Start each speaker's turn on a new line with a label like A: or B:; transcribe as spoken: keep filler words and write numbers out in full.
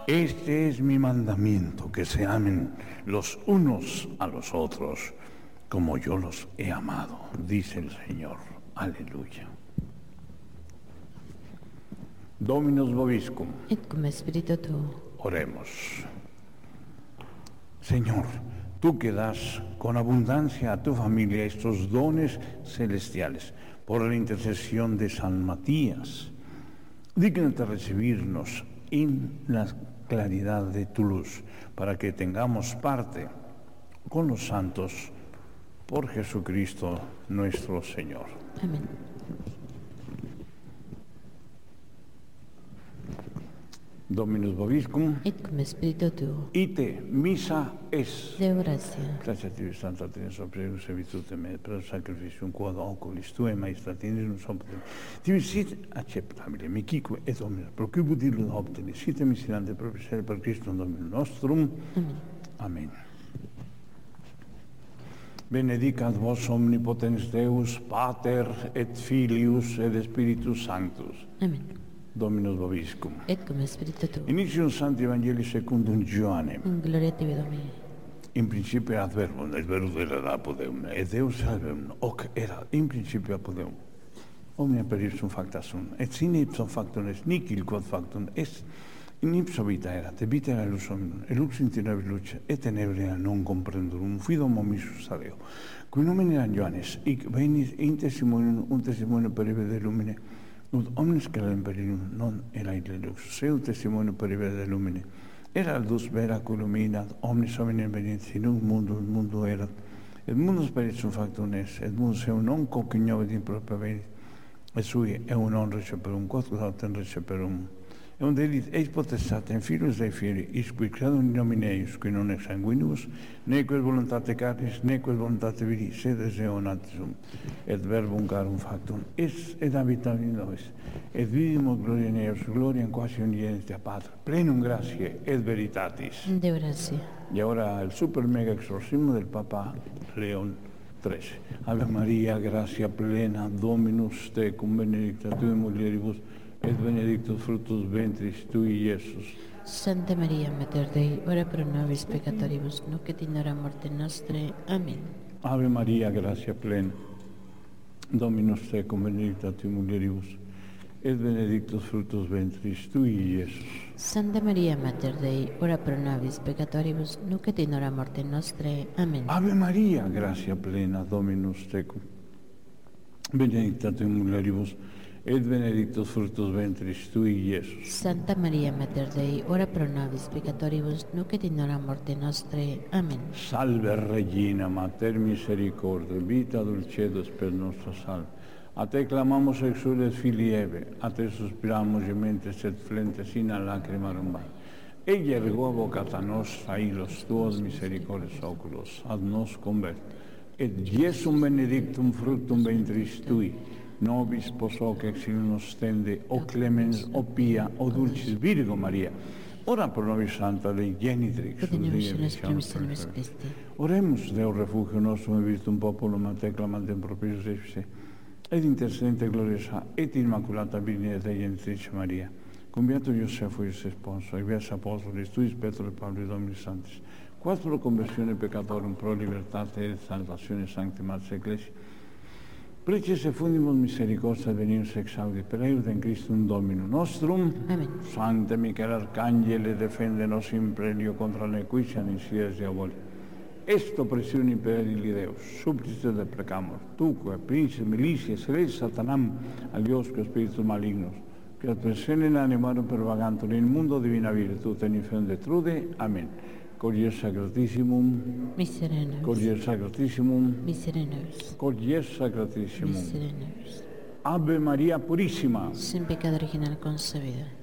A: Este es mi mandamiento, que se amen los unos a los otros, como yo los he amado, dice el Señor. Aleluya. Dominus vobiscum.
B: Et cum spiritu tuo.
A: Oremos. Señor, tú que das con abundancia a tu familia estos dones celestiales, por la intercesión de San Matías, dígnate recibirnos en la claridad de tu luz, para que tengamos parte con los santos por Jesucristo nuestro Señor.
B: Amén.
A: Dominus vobiscum.
B: Et cum spiritu tuo.
A: Ite missa es.
B: Deo gratia.
A: Grazie a Dio, Santa Trina, soprero, servitute me, per sacrificium quod oculis Tuae maestatinis non somptem. Tibi sit acceptabile, miquique et omnes, procubus illud optili, sit miserante proprio per Christum Dominum nostrum.
B: Amén.
A: Amen. Benedicat vos omnipotens Deus, Pater et Filius et Spiritus Sanctus.
B: Amén.
A: Dominus vobiscum.
B: Et cum spiritu tuo.
A: Initium Sancti Evangelii secundum Ioannem.
B: Gloria tibi, Domine.
A: In principio erat verbum, et verbum erat apud Deum, et Deus erat verbum, hoc erat in principio apud Deum. Omnia per ipsum facta sunt, et sine ipsum factum est nihil quod factum est. In ipso vita erat, et vita era lux hominum, et lux in tenebris luce, et tenebria non comprendurum, fidum omissus a Deo. Qui nomen eran Ioannes, hic venis in testimonium, un testimonio per ibe de lumine, ut omnes calem perinum non erait lux, seu testimonio per ibe de lumine. Era luz vera cui illuminat omnes homines venientes in un mundo, un mundo erat, et mundus per ipsum factum est, et mundus eum non cogniovit in propria venit, et sui eum non receperum, quod autem receperum. Eum dedit eis potestatem Filius Dei Filii, isque credo in nomine eius, qui non ex sanguinibus, neque et voluntate carnis, neque et voluntate viri, sed esse natus sum, et verbum carum factum est, et habitat in nobis, et vidimus gloria in eius, gloria in quasi unigenita Patria, plenum gratiae et veritatis.
B: Deo gratia.
A: Y ahora el super mega exorcismo del Papa León trece. Ave María, gracia plena, Dominus tecum, benedicta tu in mulieribus, et benedictus fructus ventris tui, Iesus.
B: Santa Maria, Mater Dei, ora pro nobis peccatoribus, nunc et in hora morte nostre. Amén.
A: Ave María, gracia plena, Dominus tecum, benedicta tu in mulieribus, et benedictus fructus ventris tui, Iesus.
B: Santa Maria, Mater Dei, ora pro nobis peccatoribus, nunc et in hora morte nostre. Amén.
A: Ave María, gracia plena, Dominus tecum, benedicta tu in mulieribus, et benedictus fructus ventris tui, Iesus.
B: Santa Maria, Mater Dei, ora pro nobis peccatoribus, nunc et in hora morte nostre. Amén.
A: Salve Regina, Mater misericordiae, vita dulcedo per nostra salve. A te clamamos exules filii Eve, a te suspiramus gementes et flentes in lacrimarum vae. Ella ergo vocata nostra hilos tuos misericordes oculos, ad nos converti. Et Iesum benedictum fructum ventris tui, nobis pos hoc exilium nostende, o clemens, o pia, o dulcis Virgo Maria, ora pro nobis Santa Dei genitrix,
B: Et in misiones primis animis Christi.
A: Oremus Deo refugio nostrum et virtum populum a te clamantem propitius Epse, et intercedente gloriosa et immaculata Virgine Dei genitrice Maria, cum beato Iosefo ius esponso, et beas apostolis tuis Petro et Pablo et Dominis Sanctis, quas pro conversione peccatorum pro libertate et salvatione sancti Mater Ecclesiae, preces e fundimus misericordia venimus exaudi per eius in Christum Dominum nostrum.
B: Amen.
A: Sancte Michael Arcangele, defende nos in prelio contra nequitiam insidias diaboli. Esto presione imperili Deus, supplice de precamur, tuque, princes, militias, reis Satanam, aliosque spiritus malignos, que ad persene animarum per vagantur in mundo divina virtute in infern detrude. Amen. Corier sacratissimum,
B: Miserere nobis.
A: Corier sacratissimum,
B: Miserere nobis.
A: Corier sacratissimum.
B: Miserere nobis.
A: Ave Maria Purissima.
B: Sin pecado original concebida.